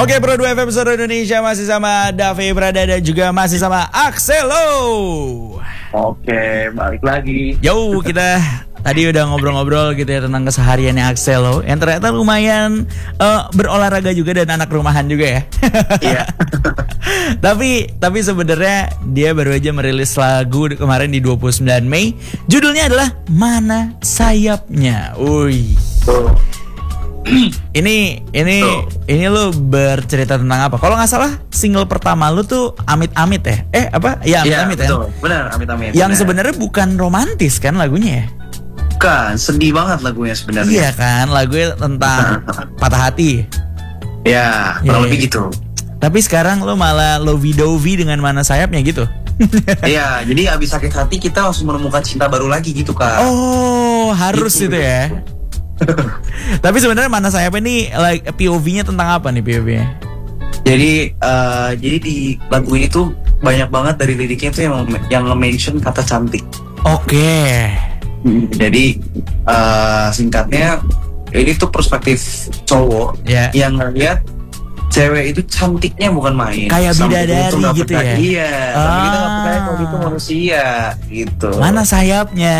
Oke, Bro 2 FM Seluruh Indonesia masih sama Davi Brada dan juga masih sama Axelo. Oke, balik lagi. Yo, kita tadi udah ngobrol-ngobrol gitu ya tentang kesehariannya Axelo yang ternyata lumayan berolahraga juga dan anak rumahan juga ya. Iya. Tapi sebenarnya dia baru aja merilis lagu kemarin di 29 Mei. Judulnya adalah Mana Sayapnya. Uy. Tuh. Ini lu bercerita tentang apa? Kalau nggak salah single pertama lu tuh Amit-Amit ya? Apa? Ya Amit-Amit ya. Betul. Benar, Amit-Amit. Yang sebenarnya bukan romantis kan lagunya ya? Bukan, sedih banget lagunya sebenarnya. Iya kan, lagunya tentang patah hati. Ya, kurang lebih gitu. Tapi sekarang lu malah lovey-dovey dengan Mana Sayapnya gitu. Iya, jadi abis sakit hati kita langsung menemukan cinta baru lagi gitu, Kak. Oh, harus Gitu. itu ya. Tapi sebenarnya Mana Sayapnya ini like POV-nya tentang apa nih POV-nya? Jadi di lagu ini tuh banyak banget dari liriknya tuh yang nge-mention kata cantik. Oke. Jadi singkatnya ini tuh perspektif cowok yang ngeliat cewek itu cantiknya bukan main. Kayak bidadari gitu ya? Iya, tapi kita gak percaya kalau itu manusia gitu. Mana sayapnya?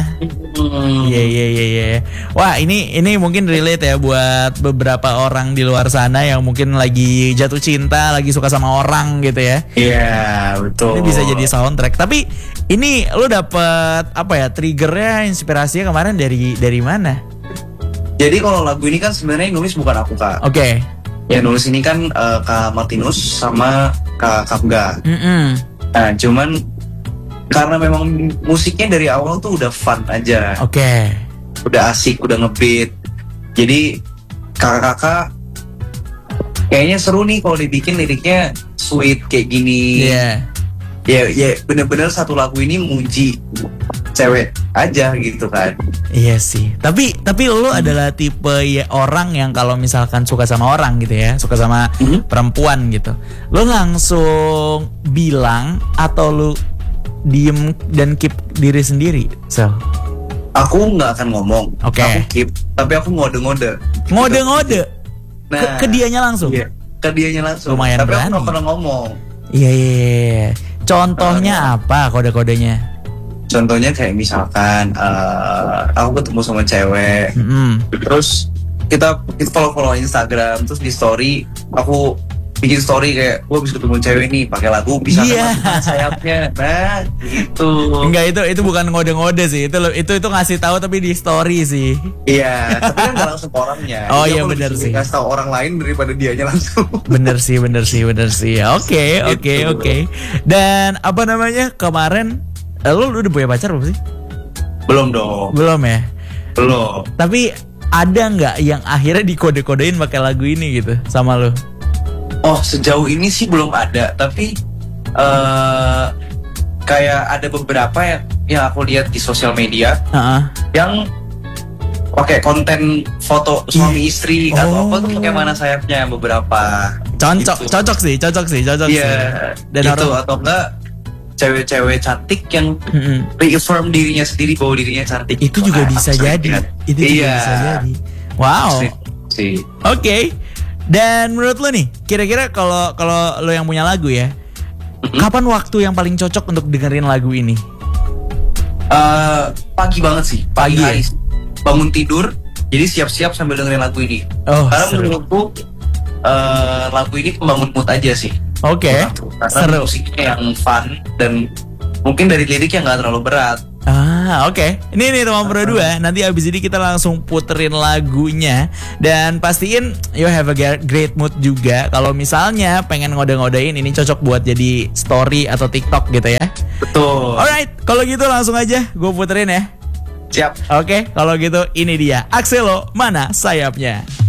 Iya. Wah, ini mungkin relate ya buat beberapa orang di luar sana yang mungkin lagi jatuh cinta, lagi suka sama orang gitu ya. Iya, betul. Ini bisa jadi soundtrack. Tapi ini lu dapet apa ya? Triggernya, inspirasinya kemarin dari mana? Jadi kalau lagu ini kan sebenarnya nulis bukan aku, Kak. Oke. Ya nulis ini kan Kak Martinus sama Kak Kapga. Nah, cuman karena memang musiknya dari awal tuh udah fun aja. Oke. Udah asik, udah ngebeat. Jadi kakak-kakak kayaknya seru nih kalau dibikin liriknya sweet kayak gini. Iya. Ya bener-bener satu lagu ini muji cewek aja gitu kan. Iya sih. Tapi lu adalah tipe ya orang yang kalau misalkan suka sama orang gitu ya, suka sama perempuan gitu, lu langsung bilang atau lu diem dan keep diri sendiri? Aku nggak akan ngomong. Oke. Aku keep, tapi aku ngode-ngode. Ngode-ngode. Nah, ke dianya langsung. Iya, ke dianya langsung. Lumayan tapi berani. aku nggak pernah ngomong. Iya. Contohnya apa kode-kodenya? Contohnya kayak misalkan aku ketemu sama cewek, terus kita follow Instagram, terus di story aku bikin story kayak gue bisa ketemu cewek nih pakai lagu bisa Mana Sayapnya. Nah gitu. Enggak, itu bukan ngode-ngode sih, itu ngasih tahu tapi di story sih. Iya, tapi kan nggak langsung ke orangnya. Oh iya benar sih. Kasih tahu orang lain daripada dianya langsung. Bener sih. Oke. Dan apa namanya kemarin lu udah punya pacar belum sih? Belum dong. Belum ya? Belum. Tapi ada nggak yang akhirnya dikode-kodein pakai lagu ini gitu sama lu? Oh, sejauh ini sih belum ada, tapi kayak ada beberapa yang aku lihat di sosial media yang pakai konten foto suami istri atau apa tuh pakai Mana Sayapnya beberapa. Cocok sih. Iya. Dan gitu, atau enggak cewek-cewek cantik yang reaffirm dirinya sendiri bahwa dirinya cantik. Itu juga bisa jadi. Itu juga bisa jadi. Wow. Oke. Dan menurut lo nih, kira-kira kalau lo yang punya lagu ya, kapan waktu yang paling cocok untuk dengerin lagu ini? Pagi banget sih. Pagi hari. Bangun tidur, jadi siap-siap sambil dengerin lagu ini. Karena menurutku lagu ini pembangun mood aja sih. Oke. Karena musiknya yang fun dan mungkin dari liriknya nggak terlalu berat. Oke. Ini teman Bro 2. Nanti abis ini kita langsung puterin lagunya. Dan pastiin you have a great mood juga. Kalau misalnya pengen ngode-ngodein, ini cocok buat jadi story atau TikTok gitu ya. Betul. Alright, kalau gitu langsung aja gue puterin ya. Siap. Oke, kalau gitu ini dia Axelo, Mana Sayapnya.